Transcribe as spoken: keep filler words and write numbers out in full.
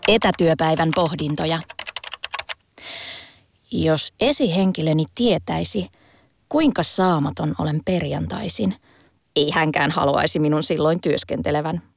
Etätyöpäivän pohdintoja. Jos esihenkilöni tietäisi, kuinka saamaton olen perjantaisin, ei hänkään haluaisi minun silloin työskentelevän.